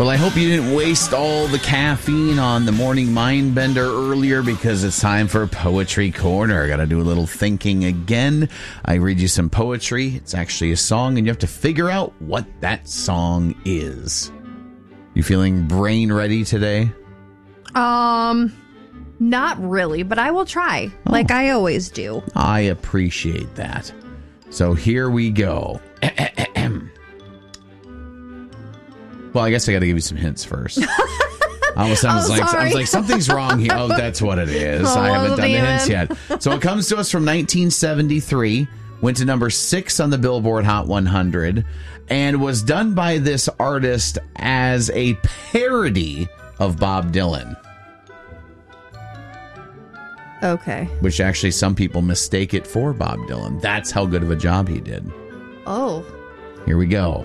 Well, I hope you didn't waste all the caffeine on the morning mind bender earlier, because it's time for Poetry Corner. I got to do a little thinking again. I read you some poetry. It's actually a song, and you have to figure out what that song is. You feeling brain ready today? Not really, but I will try, like I always do. I appreciate that. So here we go. Well, I guess I got to give you some hints first. Almost sounds I was like, something's wrong here. Oh, that's what it is. I haven't done the hints yet. So it comes to us from 1973, went to number 6 on the Billboard Hot 100, and was done by this artist as a parody of Bob Dylan. Okay. Which actually some people mistake it for Bob Dylan. That's how good of a job he did. Oh. Here we go.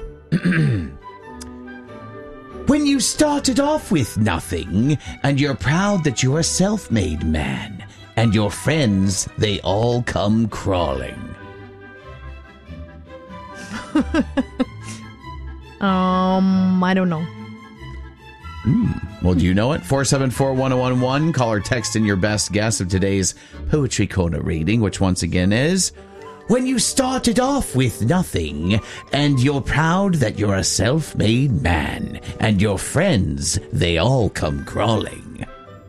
When you started off with nothing, and you're proud that you're a self-made man, and your friends, they all come crawling. I don't know. Well, do you know it? 474-1011. Call or text in your best guess of today's Poetry Corner reading, which once again is... When you started off with nothing, and you're proud that you're a self-made man, and your friends, they all come crawling.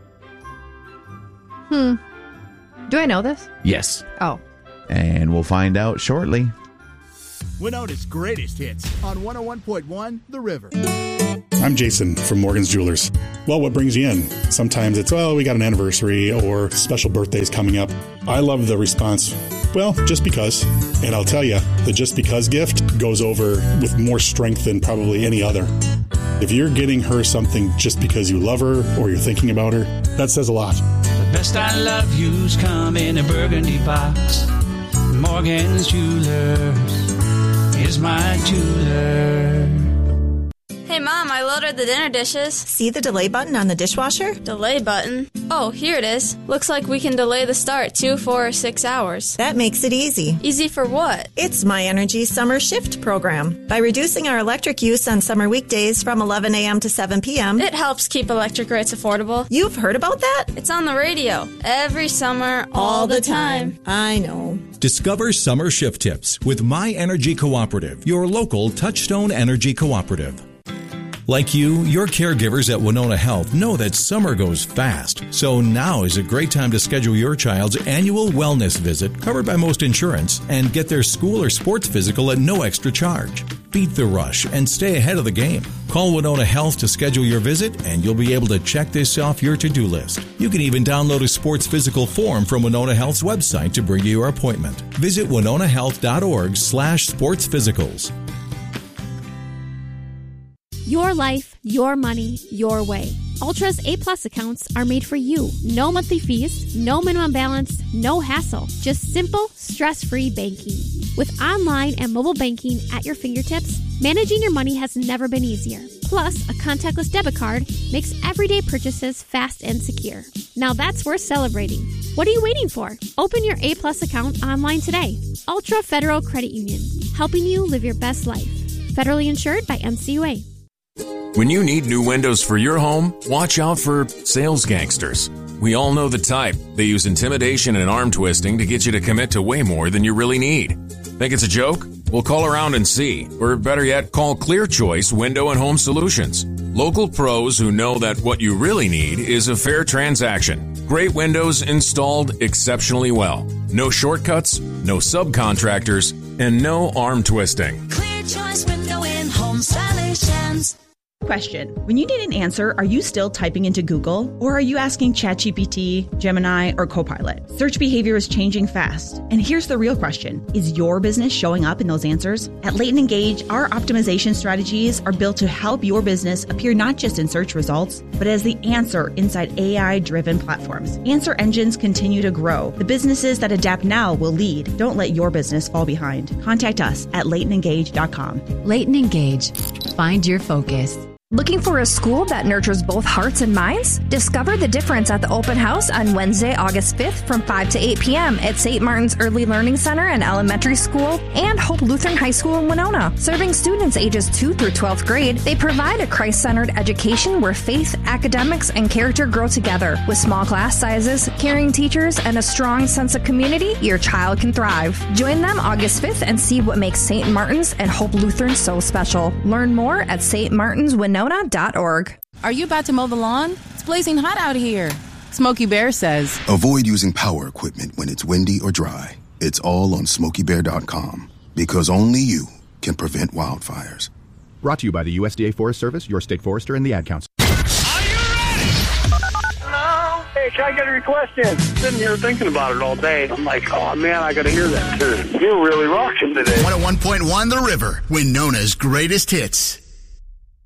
Do I know this? Yes. Oh. And we'll find out shortly. Winona's greatest hits on 101.1 The River. I'm Jason from Morgan's Jewelers. Well, what brings you in? Sometimes it's, we got an anniversary or special birthdays coming up. I love the response, well, just because. And I'll tell you, the just because gift goes over with more strength than probably any other. If you're getting her something just because you love her or you're thinking about her, that says a lot. The best I love you's come in a burgundy box. Morgan's Jewelers is my jeweler. Hey, Mom, I loaded the dinner dishes. See the delay button on the dishwasher? Delay button? Oh, here it is. Looks like we can delay the start 2, 4, or 6 hours. That makes it easy. Easy for what? It's My Energy Summer Shift program. By reducing our electric use on summer weekdays from 11 a.m. to 7 p.m. It helps keep electric rates affordable. You've heard about that? It's on the radio. Every summer, all the time. I know. Discover summer shift tips with My Energy Cooperative, your local Touchstone Energy Cooperative. Like you, your caregivers at Winona Health know that summer goes fast. So now is a great time to schedule your child's annual wellness visit, covered by most insurance, and get their school or sports physical at no extra charge. Beat the rush and stay ahead of the game. Call Winona Health to schedule your visit, and you'll be able to check this off your to-do list. You can even download a sports physical form from Winona Health's website to bring you your appointment. Visit winonahealth.org/sportsphysicals. Your life, your money, your way. Ultra's A-Plus accounts are made for you. No monthly fees, no minimum balance, no hassle. Just simple, stress-free banking. With online and mobile banking at your fingertips, managing your money has never been easier. Plus, a contactless debit card makes everyday purchases fast and secure. Now that's worth celebrating. What are you waiting for? Open your A-Plus account online today. Ultra Federal Credit Union, helping you live your best life. Federally insured by NCUA. When you need new windows for your home, watch out for sales gangsters. We all know the type. They use intimidation and arm twisting to get you to commit to way more than you really need. Think it's a joke? Well, call around and see. Or better yet, call Clear Choice Window and Home Solutions. Local pros who know that what you really need is a fair transaction. Great windows installed exceptionally well. No shortcuts, no subcontractors, and no arm twisting. Clear Choice Window and Home Solutions. Question. When you need an answer, are you still typing into Google? Or are you asking ChatGPT, Gemini, or Copilot? Search behavior is changing fast. And here's the real question. Is your business showing up in those answers? At Leighton Engage, our optimization strategies are built to help your business appear not just in search results, but as the answer inside AI-driven platforms. Answer engines continue to grow. The businesses that adapt now will lead. Don't let your business fall behind. Contact us at LeightonEngage.com. Leighton Engage. Find your focus. Looking for a school that nurtures both hearts and minds? Discover the difference at the open house on Wednesday, August 5th from 5 to 8 p.m. at St. Martin's Early Learning Center and Elementary School and Hope Lutheran High School in Winona. Serving students ages 2 through 12th grade, they provide a Christ-centered education where faith, academics, and character grow together. With small class sizes, caring teachers, and a strong sense of community, your child can thrive. Join them August 5th and see what makes St. Martin's and Hope Lutheran so special. Learn more at stmartinswinona.org. Are you about to mow the lawn? It's blazing hot out here. Smokey Bear says, avoid using power equipment when it's windy or dry. It's all on SmokeyBear.com because only you can prevent wildfires. Brought to you by the USDA Forest Service, your state forester, and the Ad Council. Hey, can I get a request in? Sitting here thinking about it all day. I'm like, oh man, I gotta hear that tune. You're really rocking today. 101.1 The River, Winona's greatest hits.